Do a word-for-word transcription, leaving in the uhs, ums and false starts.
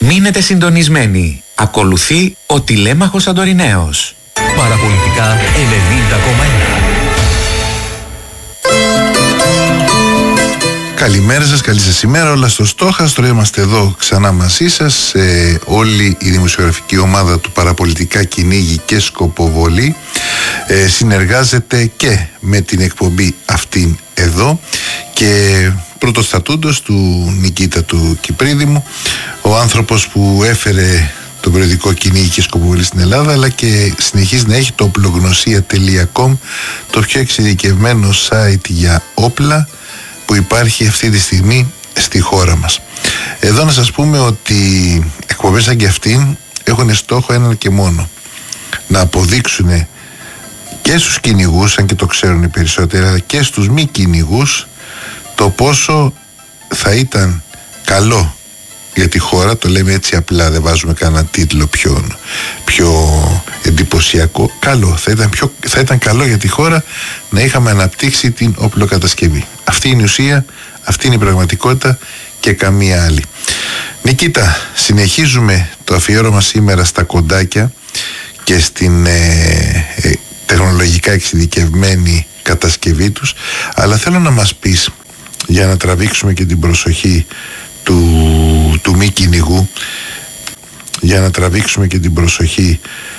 Μείνετε συντονισμένοι. Ακολουθεί ο Τηλέμαχος Σαντοριναίος. Παραπολιτικά ενενήντα κόμμα ένα. Καλημέρα σας, καλή σας ημέρα, όλα στο στόχαστρο. Είμαστε εδώ ξανά μαζί σας, ε, όλη η δημοσιογραφική ομάδα του Παραπολιτικά Κυνήγι και Σκοποβολή ε, συνεργάζεται και με την εκπομπή αυτήν εδώ και πρωτοστατούντος του Νικήτα του Κυπρίδημου, ο άνθρωπος που έφερε το περιοδικό Κυνήγι και Σκοποβολή στην Ελλάδα, αλλά και συνεχίζει να έχει το οπλογνωσία τελεία κομ, το πιο εξειδικευμένο site για όπλα που υπάρχει αυτή τη στιγμή στη χώρα μας. Εδώ να σας πούμε ότι εκπομπές σαν και αυτήν έχουν στόχο έναν και μόνο: να αποδείξουν και στους κυνηγούς, αν και το ξέρουν οι περισσότεροι, αλλά και στους μη κυνηγούς, το πόσο θα ήταν καλό για τη χώρα. Το λέμε έτσι απλά, δεν βάζουμε κανένα τίτλο πιο, πιο εντυπωσιακό. Καλό, θα ήταν, πιο, θα ήταν καλό για τη χώρα να είχαμε αναπτύξει την οπλοκατασκευή. Αυτή είναι η ουσία, αυτή είναι η πραγματικότητα και καμία άλλη. Νικήτα, συνεχίζουμε το αφιέρωμα σήμερα στα κοντάκια και στην ε, ε, τεχνολογικά εξειδικευμένη κατασκευή τους, αλλά θέλω να μας πεις, για να τραβήξουμε και την προσοχή του, του μη κυνηγού, για να τραβήξουμε και την προσοχή